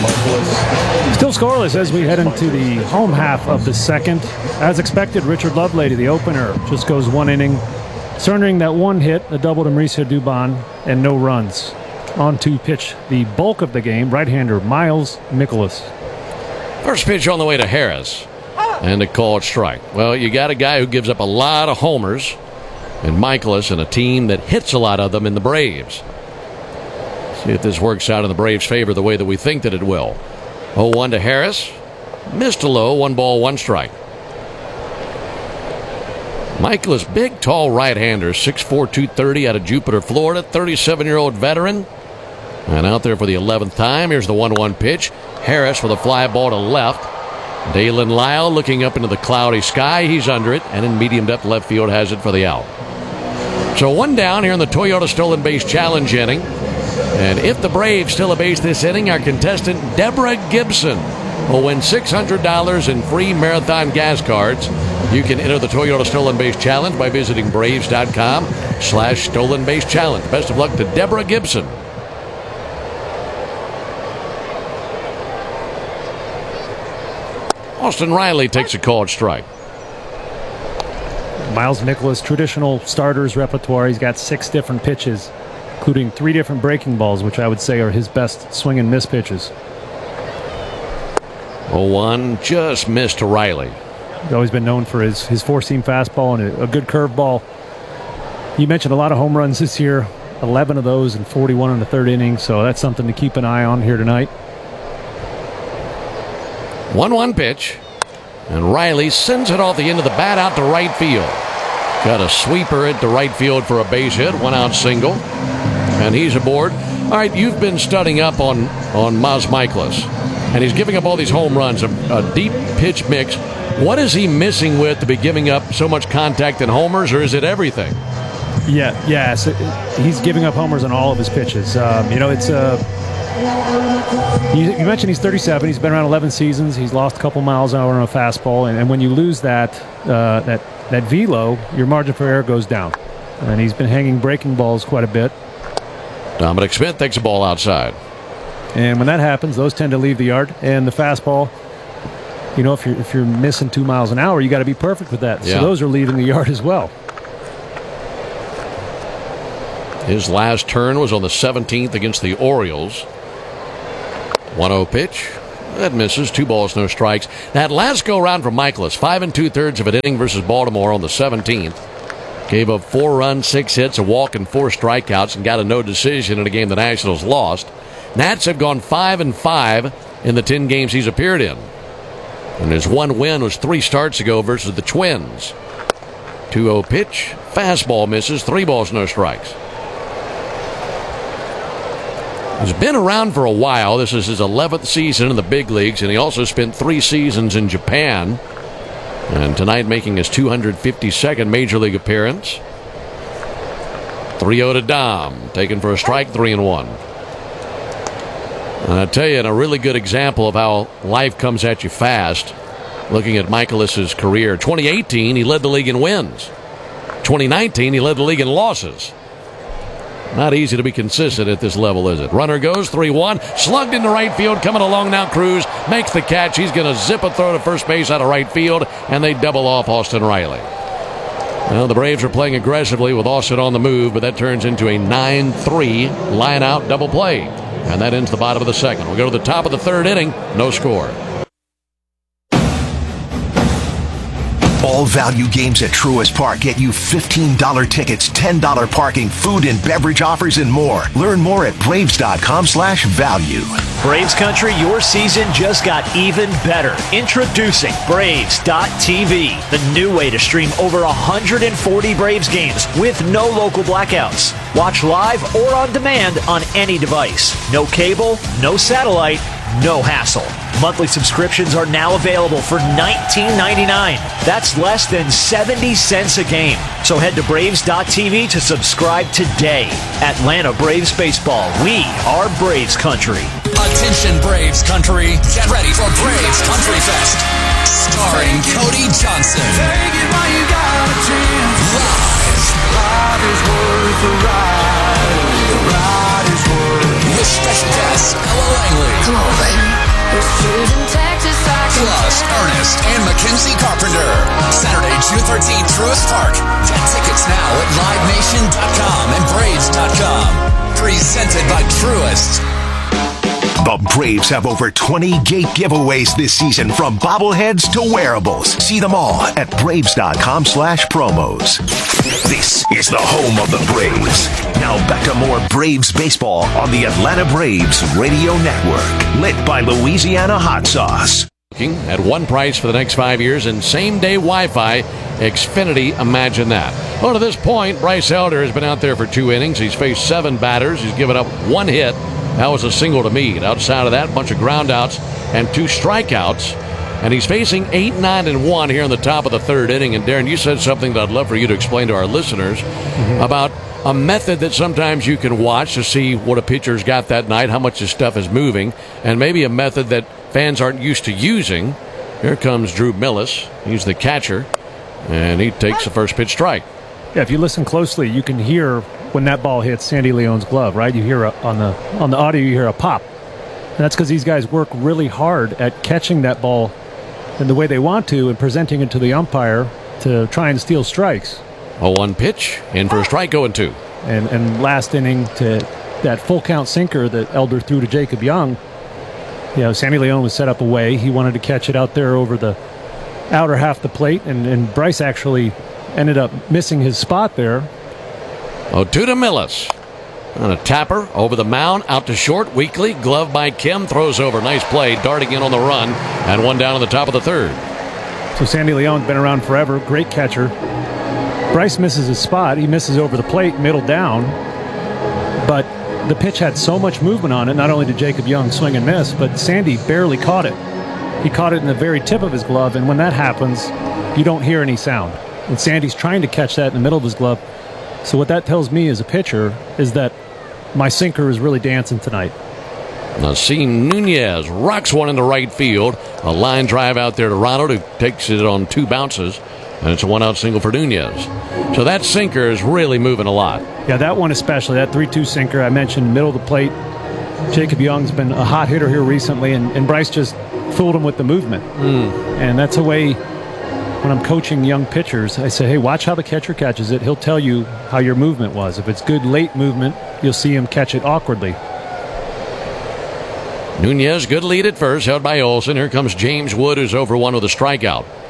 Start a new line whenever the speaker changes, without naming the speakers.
Still scoreless as we head into the home half of the second. As expected, Richard Lovelady, the opener, just goes one inning, surrendering that one hit, a double to Mauricio Dubon, and no runs. On to pitch the bulk of the game, right-hander Miles Mikolas.
First pitch on the way to Harris, and a called strike. Well, you got a guy who gives up a lot of homers, and Mikolas, and a team that hits a lot of them in the Braves. See if this works out in the Braves' favor the way that we think that it will. 0-1 to Harris. Missed a low, 1 ball, 1 strike. Mikolas, big, tall right-hander, 6'4", 230 out of Jupiter, Florida, 37-year-old veteran. And out there for the 11th time, here's the 1-1 pitch. Harris with a fly ball to left. Dalen Lyle looking up into the cloudy sky. He's under it, and in medium depth left field has it for the out. So one down here in the Toyota Stolen Base Challenge inning. And if the Braves still abase this inning, our contestant Deborah Gibson will win $600 in free marathon gas cards. You can enter the Toyota Stolen Base Challenge by visiting Braves.com/Stolen Base Challenge. Best of luck to Deborah Gibson. Austin Riley takes a called strike.
Miles Mikolas, traditional starters repertoire. He's got 6 different pitches, including 3 different breaking balls, which I would say are his best swing and miss pitches.
0-1, just missed to Riley.
He's always been known for his four-seam fastball and a good curveball. You mentioned a lot of home runs this year, 11 of those and 41 in the third inning, so that's something to keep an eye on here tonight.
1-1 pitch, and Riley sends it off the end of the bat out to right field. Got a sweeper at the right field for a base hit, 1-out single, and he's aboard. All right, you've been studying up on Miles Mikolas, and he's giving up all these home runs, a deep pitch mix. What is he missing with to be giving up so much contact and homers, or is it everything?
Yes, he's giving up homers on all of his pitches. It's you mentioned he's 37. He's been around 11 seasons. He's lost a couple miles an hour on a fastball, and when you lose that velo, your margin for error goes down. And he's been hanging breaking balls quite a bit.
Dominic Smith takes a ball outside.
And when that happens, those tend to leave the yard. And the fastball, if you're missing 2 miles an hour, you got to be perfect with that.
Yeah.
So those are leaving the yard as well.
His last turn was on the 17th against the Orioles. 1-0 pitch. That misses. 2 balls, no strikes. That last go-around for Mikolas, 5 2/3 of an inning versus Baltimore on the 17th. Gave up 4 runs, 6 hits, a walk, and 4 strikeouts, and got a no decision in a game the Nationals lost. Nats have gone 5-5 in the 10 games he's appeared in. And his one win was 3 starts ago versus the Twins. 2-0 pitch. Fastball misses. 3 balls, no strikes. He's been around for a while. This is his 11th season in the big leagues, and he also spent 3 seasons in Japan. And tonight making his 252nd Major League appearance. 3-0 to Dom, taken for a strike, 3-1. And I tell you, in a really good example of how life comes at you fast, looking at Mikolas' career. 2018, he led the league in wins. 2019, he led the league in losses. Not easy to be consistent at this level, is it? Runner goes, 3-1, slugged into right field, coming along now. Cruz makes the catch. He's going to zip a throw to first base out of right field, and they double off Austin Riley. Well, the Braves are playing aggressively with Austin on the move, but that turns into a 9-3 line-out double play. And that ends the bottom of the second. We'll go to the top of the third inning, no score.
All value games at Truist Park get you $15 tickets, $10 parking, food and beverage offers, and more. Learn more at Braves.com/value.
Braves Country, your season just got even better. Introducing Braves.tv, the new way to stream over 140 Braves games with no local blackouts. Watch live or on demand on any device. No cable, no satellite, no hassle. Monthly subscriptions are now available for $19.99. That's less than 70 cents a game. So head to Braves.tv to subscribe today. Atlanta Braves Baseball. We are Braves Country.
Attention Braves Country. Get ready for Braves Country Fest. Starring Cody Johnson. Take it while you got a chance. Live is worth the ride. The ride is worth. With special guest Ella Langley.
Come on, baby.
Ernest, and Mackenzie Carpenter. Saturday, June 13th, Truist Park. Get tickets now at LiveNation.com and Braves.com. Presented by Truist.
The Braves have over 20 gate giveaways this season, from bobbleheads to wearables. See them all at Braves.com/promos. This is the home of the Braves. Now back to more Braves baseball on the Atlanta Braves Radio Network. Lit by Louisiana Hot Sauce.
At one price for the next 5 years and same-day Wi-Fi. Xfinity, imagine that. Well, to this point, Bryce Elder has been out there for 2 innings. He's faced 7 batters. He's given up 1 hit. That was a single to Meade. Outside of that, a bunch of groundouts and 2 strikeouts. And he's facing 8, 9, and 1 here in the top of the 3rd inning. And Darren, you said something that I'd love for you to explain to our listeners about a method that sometimes you can watch to see what a pitcher's got that night, how much his stuff is moving, and maybe a method that fans aren't used to using. Here comes Drew Millis. He's the catcher, and he takes the first pitch strike.
Yeah, if you listen closely, you can hear when that ball hits Sandy Leon's glove, right? You hear on the audio, you hear a pop. And that's because these guys work really hard at catching that ball in the way they want to and presenting it to the umpire to try and steal strikes.
0-1 pitch, in for a strike, 0-2.
And last inning, to that full count sinker that Elder threw to Jacob Young, Sandy Leon was set up away. He wanted to catch it out there over the outer half the plate, and Bryce actually ended up missing his spot there.
0-2 to Millis. And a tapper over the mound, out to short. Weekly, glove by Kim, throws over. Nice play, darting in on the run, and 1 down in the top of the 3rd.
So Sandy Leon's been around forever, great catcher. Bryce misses his spot. He misses over the plate, middle down. But the pitch had so much movement on it. Not only did Jacob Young swing and miss, but Sandy barely caught it. He caught it in the very tip of his glove, and when that happens, you don't hear any sound. And Sandy's trying to catch that in the middle of his glove. So what that tells me as a pitcher is that my sinker is really dancing tonight.
Nassim Nunez rocks one into right field. A line drive out there to Ronald, who takes it on 2 bounces. And it's a 1-out single for Nunez. So that sinker is really moving a lot.
Yeah, that one especially, that 3-2 sinker I mentioned, middle of the plate. Jacob Young's been a hot hitter here recently, and Bryce just fooled him with the movement. And that's a way, when I'm coaching young pitchers, I say, hey, watch how the catcher catches it. He'll tell you how your movement was. If it's good late movement, you'll see him catch it awkwardly.
Nunez, good lead at first, held by Olsen. Here comes James Wood, who's over 1 with a strikeout.